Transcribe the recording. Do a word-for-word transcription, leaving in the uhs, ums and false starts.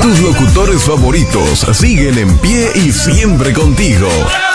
Tus locutores favoritos siguen en pie y siempre contigo.